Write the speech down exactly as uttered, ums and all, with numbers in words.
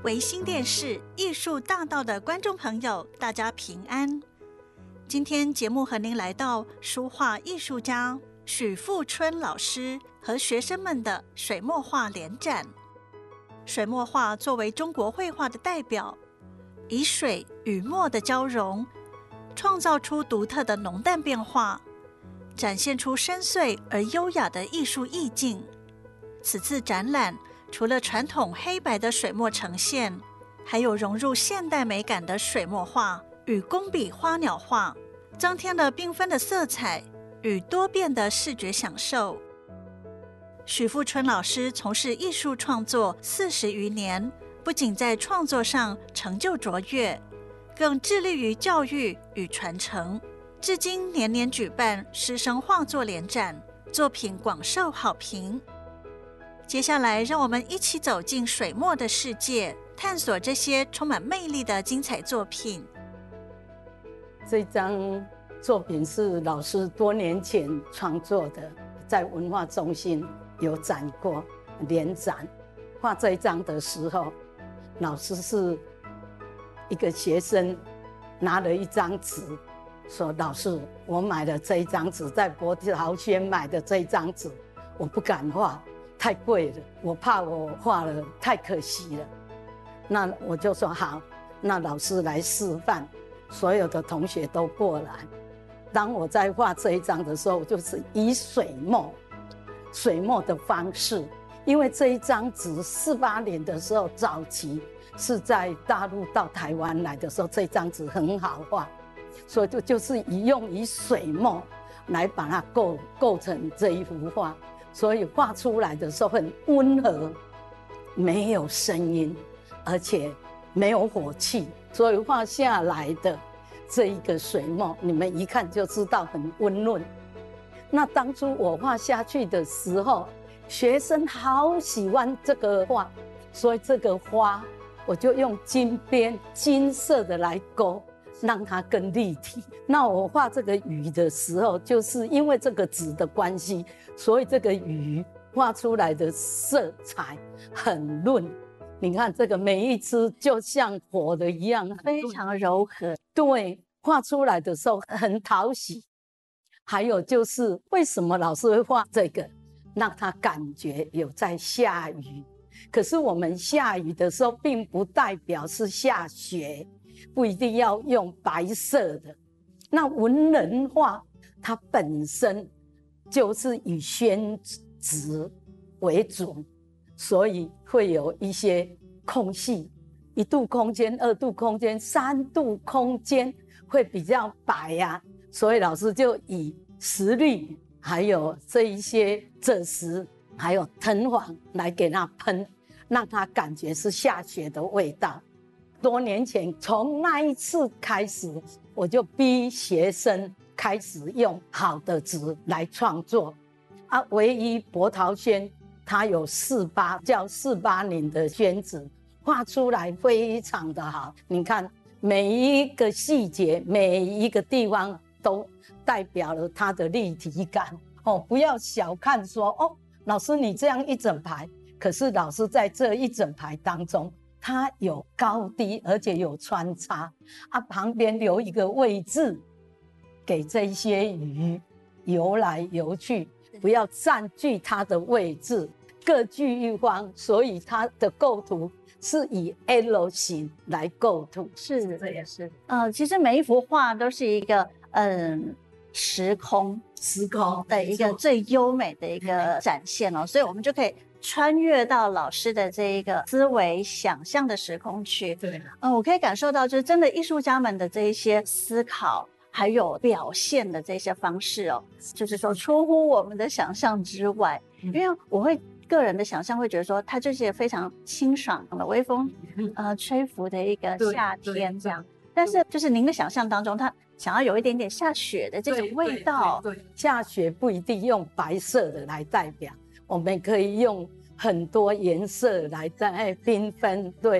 维新电视艺术大道的观众朋友，大家平安。今天节目和您来到书画艺术家许富春老师和学生们的水墨画联展。水墨画作为中国绘画的代表，以水与墨的交融，创造出独特的浓淡变化，展现出深邃而优雅的艺术意境。此次展览除了传统黑白的水墨呈现，还有融入现代美感的水墨画与工笔花鸟画，增添了缤纷的色彩与多变的视觉享受。许富春老师从事艺术创作四十余年，不仅在创作上成就卓越，更致力于教育与传承，至今年年举办师生画作联展，作品广受好评。接下来让我们一起走进水墨的世界，探索这些充满魅力的精彩作品。 这张作品是老师多年前创作的，在文化中心有展过联展。画这一张的时候，老师是一个学生拿了一张纸，说老师，我买了这一张纸，在博桃轩买的这一张纸，我不敢画，太贵了，我怕我画了太可惜了。那我就说好，那老师来示范，所有的同学都过来。当我在画这一张的时候，就是以水墨水墨的方式，因为这一张纸四八年的时候，早期是在大陆到台湾来的时候，这张纸很好画，所以就就是以用以水墨来把它构构成这一幅画。所以画出来的时候很温和，没有声音，而且没有火气，所以画下来的这一个水墨，你们一看就知道很温润。那当初我画下去的时候，学生好喜欢这个画，所以这个花我就用金边金色的来勾，让它更立体。那我画这个鱼的时候，就是因为这个纸的关系，所以这个鱼画出来的色彩很润。你看这个每一只就像活的一样， 非常柔和。 对，画出来的时候很讨喜。还有就是为什么老师会画这个，让他感觉有在下雨。可是我们下雨的时候并不代表是下雪，不一定要用白色的。那文人画它本身就是以宣纸为主，所以会有一些空隙，一度空间、二度空间、三度空间会比较白啊，所以老师就以石绿还有这一些赭石还有藤黄来给它喷，让它感觉是下雪的味道。多年前从那一次开始，我就逼学生开始用好的纸来创作啊。唯一博桃轩它有四八叫四八年的宣纸，画出来非常的好。你看每一个细节，每一个地方都代表了它的立体感哦。不要小看说哦，老师你这样一整排，可是老师在这一整排当中，它有高低，而且有穿插啊，旁边留一个位置给这些鱼游来游去，不要占据它的位置，各据一方，所以它的构图是以 L 型来构图。 是，这也是。呃，其实每一幅画都是一个嗯时空时空的一个最优美的一个展现哦，所以我们就可以穿越到老师的这一个思维想象的时空去。 对， 嗯，我可以感受到，就是真的艺术家们的这一些思考，还有表现的这些方式哦，就是说出乎我们的想象之外。因为我会个人的想象会觉得说，它就是非常清爽的微风，呃，吹拂的一个夏天这样。但是就是您的想象当中，它想要有一点点下雪的这种味道。 对对对对，下雪不一定用白色的来代表，我们可以用很多颜色来在缤纷。对。